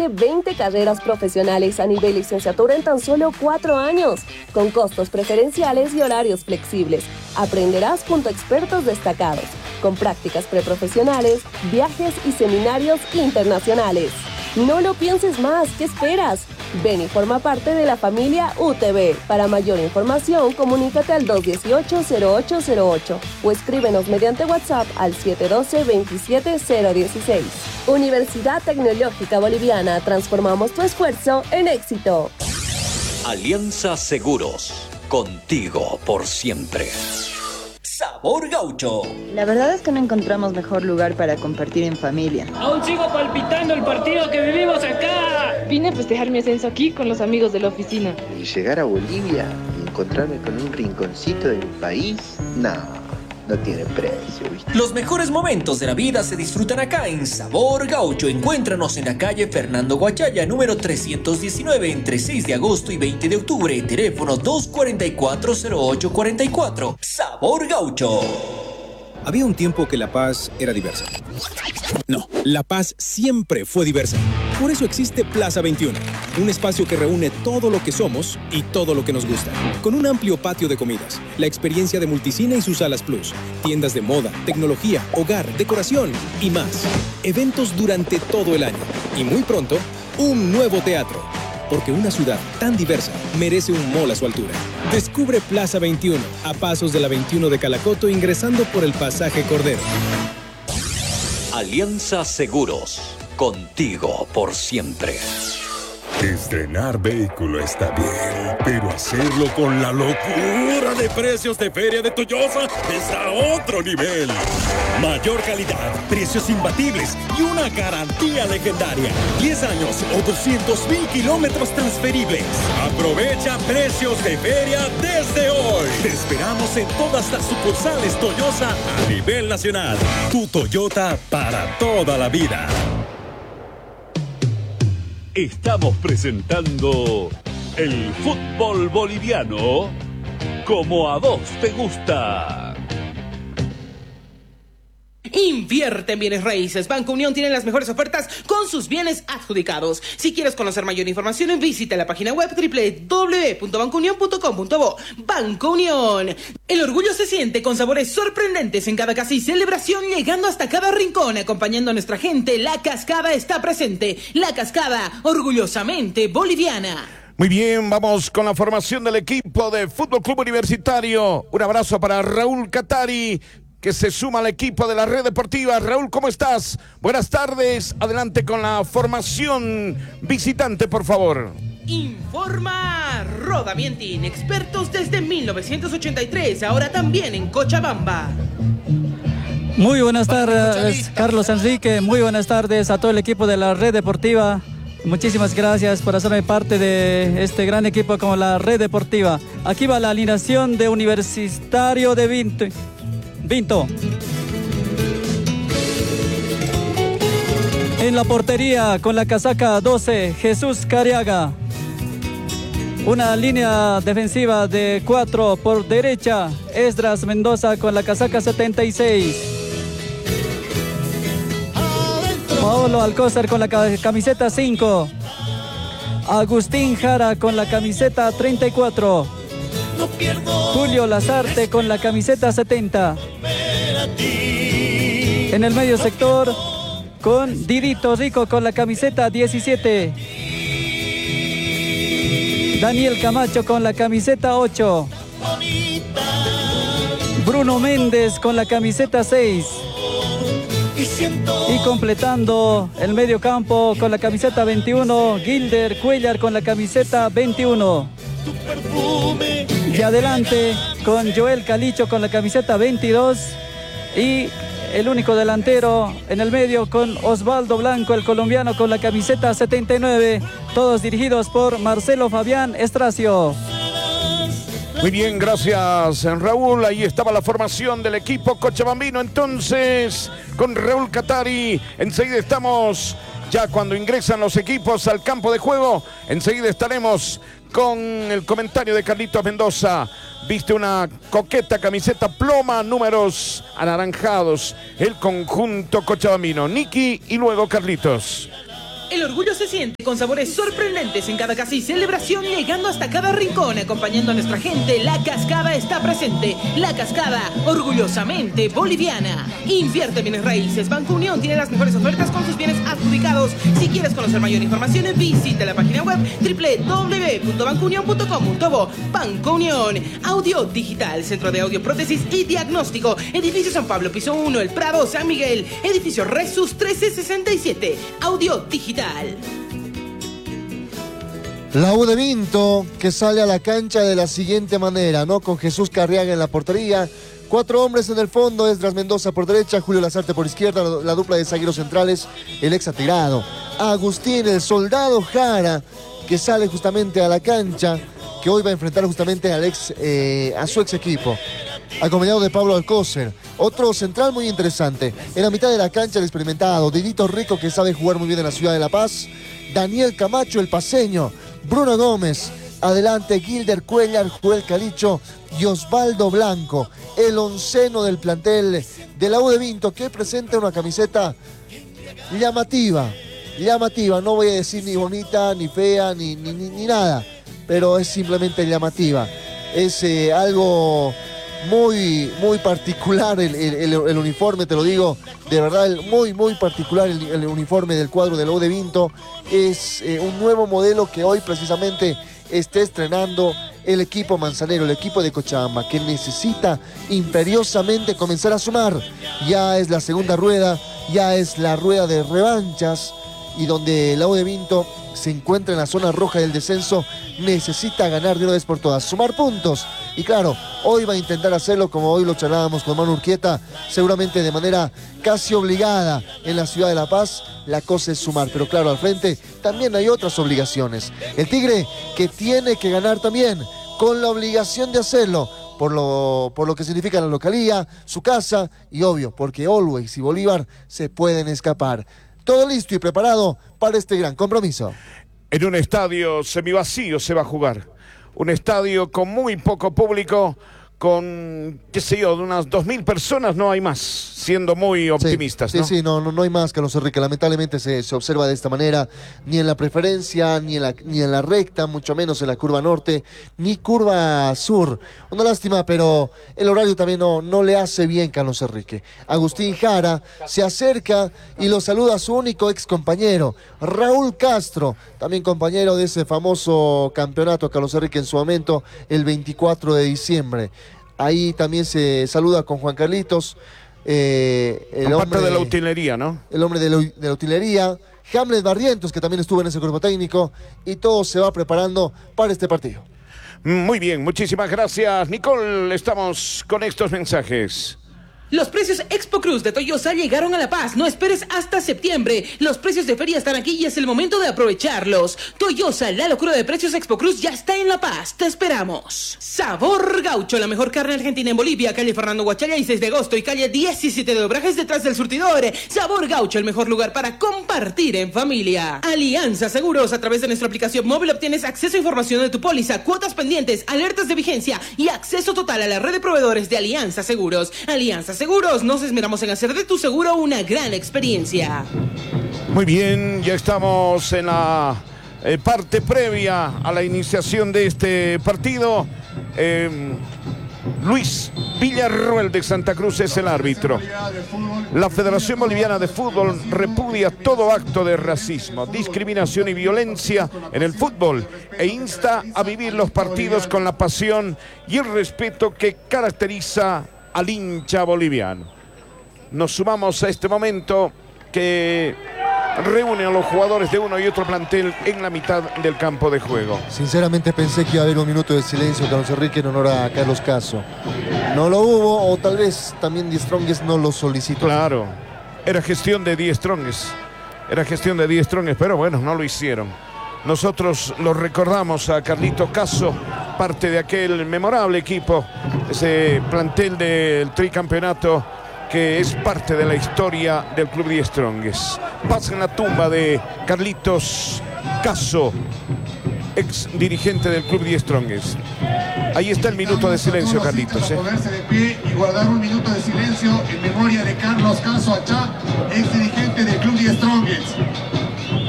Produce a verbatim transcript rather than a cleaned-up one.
de veinte carreras profesionales a nivel licenciatura en tan solo cuatro años, con costos preferenciales y horarios flexibles. Aprenderás junto a expertos destacados, con prácticas preprofesionales, viajes y seminarios internacionales. No lo pienses más, ¿qué esperas? Ven y forma parte de la familia U T B. Para mayor información, comunícate al dos uno ocho, cero ocho cero ocho o escríbenos mediante WhatsApp al siete uno dos, veintisiete cero dieciséis. Universidad Tecnológica Boliviana, transformamos tu esfuerzo en éxito. Alianza Seguros, contigo por siempre. Sabor Gaucho. La verdad es que no encontramos mejor lugar para compartir en familia. Aún sigo palpitando el partido que vivimos acá. Vine a festejar mi ascenso aquí con los amigos de la oficina. Y llegar a Bolivia y encontrarme con un rinconcito de mi país, no, no tiene precio, ¿viste? Los mejores momentos de la vida se disfrutan acá en Sabor Gaucho. Encuéntranos en la calle Fernando Guachaya, número trescientos diecinueve, entre seis de agosto y veinte de octubre. Teléfono dos cuatro cuatro, cero ocho cuatro cuatro. Sabor Gaucho. Había un tiempo que La Paz era diversa. No, La Paz siempre fue diversa. Por eso existe Plaza veintiuno, un espacio que reúne todo lo que somos y todo lo que nos gusta. Con un amplio patio de comidas, la experiencia de Multicine y sus salas Plus, tiendas de moda, tecnología, hogar, decoración y más. Eventos durante todo el año. Y muy pronto, un nuevo teatro. Porque una ciudad tan diversa merece un mall a su altura. Descubre Plaza veintiuno, a pasos de la veintiuno de Calacoto, ingresando por el pasaje Cordero. Alianza Seguros, contigo por siempre. Estrenar vehículo está bien, pero hacerlo con la locura de precios de Feria de Toyosa es a otro nivel. Mayor calidad, precios imbatibles y una garantía legendaria. diez años o doscientos mil kilómetros transferibles. Aprovecha precios de feria desde hoy. Te esperamos en todas las sucursales Toyosa a nivel nacional. Tu Toyota para toda la vida. Estamos presentando el fútbol boliviano como a vos te gusta. Invierte en bienes raíces. Banco Unión tiene las mejores ofertas con sus bienes adjudicados. Si quieres conocer mayor información, visita la página web doble u doble u doble u punto banco unión punto com punto bo. Banco Unión. El orgullo se siente con sabores sorprendentes en cada casa y celebración, llegando hasta cada rincón, acompañando a nuestra gente. La Cascada está presente. La Cascada, orgullosamente boliviana. Muy bien, vamos con la formación del equipo de Fútbol Club Universitario. Un abrazo para Raúl Catari, que se suma al equipo de la Red Deportiva. Raúl, ¿cómo estás? Buenas tardes. Adelante con la formación visitante, por favor. Informa Roda Mientin, expertos desde mil novecientos ochenta y tres, ahora también en Cochabamba. Muy buenas tardes, Carlos Enrique. Muy buenas tardes a todo el equipo de la Red Deportiva. Muchísimas gracias por hacerme parte de este gran equipo como la Red Deportiva. Aquí va la alineación de Universitario de Vinto. Vinto. En la portería con la casaca doce, Jesús Cariaga. Una línea defensiva de cuatro por derecha, Esdras Mendoza con la casaca setenta y seis. Paolo Alcózar con la camiseta cinco. Agustín Jara con la camiseta treinta y cuatro. Julio Lazarte con la camiseta setenta. En el medio sector con Didito Rico con la camiseta diecisiete. Daniel Camacho con la camiseta ocho. Bruno Méndez con la camiseta seis. Y completando el medio campo con la camiseta veintiuno, Gilder Cuellar con la camiseta veintiuno. Y adelante con Joel Calicho con la camiseta veintidós. Y el único delantero en el medio con Osvaldo Blanco, el colombiano, con la camiseta setenta y nueve. Todos dirigidos por Marcelo Fabián Estracio. Muy bien, gracias Raúl. Ahí estaba la formación del equipo cochabambino. Entonces, con Raúl Catari, enseguida estamos ya cuando ingresan los equipos al campo de juego. Enseguida estaremos con el comentario de Carlitos Mendoza. Viste una coqueta camiseta ploma, números anaranjados, el conjunto cochabambino. Niki y luego Carlitos. El orgullo se siente con sabores sorprendentes en cada casa y celebración, llegando hasta cada rincón, acompañando a nuestra gente. La Cascada está presente. La Cascada, orgullosamente boliviana. Invierte bienes raíces. Banco Unión tiene las mejores ofertas con sus bienes adjudicados. Si quieres conocer mayor información, visita la página web doble u doble u doble u punto banco unión punto com punto bo. Banco Unión. Audio Digital, Centro de Audio, Prótesis y Diagnóstico. Edificio San Pablo, piso uno, El Prado, San Miguel. Edificio Resus trece sesenta y siete. Audio Digital. La U de Vinto, que sale a la cancha de la siguiente manera, ¿no? Con Jesús Carriaga en la portería, cuatro hombres en el fondo, Esdras Mendoza por derecha, Julio Lazarte por izquierda, la dupla de zagueros centrales, el ex Atirado, Agustín, el Soldado Jara, que sale justamente a la cancha, que hoy va a enfrentar justamente al ex, eh, a su ex equipo, acompañado de Pablo Alcócer. Otro central muy interesante. En la mitad de la cancha, el experimentado Didito Rico, que sabe jugar muy bien en la ciudad de La Paz. Daniel Camacho, el paceño. Bruno Gómez. Adelante, Gilder Cuellar, Joel Calicho y Osvaldo Blanco. El onceno del plantel de la U de Vinto, que presenta una camiseta llamativa. Llamativa, no voy a decir ni bonita, ni fea, ni, ni, ni, ni nada. Pero es simplemente llamativa. Es eh, algo... Muy, muy particular el, el, el uniforme, te lo digo, de verdad, muy, muy particular el, el uniforme del cuadro de la U de Vinto. Es eh, un nuevo modelo que hoy precisamente está estrenando el equipo manzanero, el equipo de Cochabamba, que necesita imperiosamente comenzar a sumar. Ya es la segunda rueda, ya es la rueda de revanchas, y donde la U de Vinto se encuentra en la zona roja del descenso, necesita ganar de una vez por todas, sumar puntos. Y claro, hoy va a intentar hacerlo, como hoy lo charlábamos con Manu Urquieta, seguramente de manera casi obligada en la ciudad de La Paz. La cosa es sumar, pero claro, al frente también hay otras obligaciones. El Tigre, que tiene que ganar también, con la obligación de hacerlo, por lo, por lo que significa la localía, su casa, y obvio, porque Always y Bolívar se pueden escapar. Todo listo y preparado para este gran compromiso. En un estadio semivacío se va a jugar. Un estadio con muy poco público, con, qué sé yo, de unas dos mil personas, no hay más, siendo muy optimistas, sí, ¿no? Sí, sí, no, no, no hay más, Carlos Enrique. Lamentablemente se, se observa de esta manera, ni en la preferencia, ni en la, ni en la recta, mucho menos en la curva norte, ni curva sur. Una lástima, pero el horario también no, no le hace bien, Carlos Enrique. Agustín Jara se acerca y lo saluda a su único ex compañero, Raúl Castro, también compañero de ese famoso campeonato, Carlos Enrique, en su momento, el veinticuatro de diciembre. Ahí también se saluda con Juan Carlitos, eh, el hombre de la utilería, ¿no? El hombre de la, de la utilería, Hamlet Barrientos, que también estuvo en ese cuerpo técnico, y todo se va preparando para este partido. Muy bien, muchísimas gracias, Nicole. Estamos con estos mensajes. Los precios Expo Cruz de Toyosa llegaron a La Paz. No esperes hasta septiembre. Los precios de feria están aquí y es el momento de aprovecharlos. Toyosa, la locura de precios Expo Cruz ya está en La Paz. Te esperamos. Sabor Gaucho, la mejor carne argentina en Bolivia. Calle Fernando Guachalla y seis de agosto y calle diecisiete de Obrajes detrás del surtidor. Sabor Gaucho, el mejor lugar para compartir en familia. Alianza Seguros. A través de nuestra aplicación móvil obtienes acceso a información de tu póliza, cuotas pendientes, alertas de vigencia y acceso total a la red de proveedores de Alianza Seguros. Alianza Seguros, nos esmeramos en hacer de tu seguro una gran experiencia. Muy bien, ya estamos en la eh, parte previa a la iniciación de este partido. Eh, Luis Villarroel de Santa Cruz es el árbitro. La Federación Boliviana de Fútbol repudia todo acto de racismo, discriminación y violencia en el fútbol e insta a vivir los partidos con la pasión y el respeto que caracteriza al hincha boliviano. Nos sumamos a este momento que reúne a los jugadores de uno y otro plantel en la mitad del campo de juego. Sinceramente pensé que iba a haber un minuto de silencio, Carlos Enrique, en honor a Carlos Caso. No lo hubo, o tal vez también Die Strongest no lo solicitó. Claro, era gestión de Die Strongest. Era gestión de Die Strongest, pero bueno, no lo hicieron. Nosotros lo recordamos a Carlito Caso, parte de aquel memorable equipo, ese plantel del tricampeonato que es parte de la historia del Club Die Strongest. Pasa en la tumba de Carlitos Caso, ex dirigente del Club Die Strongest. Ahí está el minuto de silencio, Carlitos. ¿eh? Ponerse de pie y guardar un minuto de silencio en memoria de Carlos Caso Achá, ex dirigente del Club Die Strongest.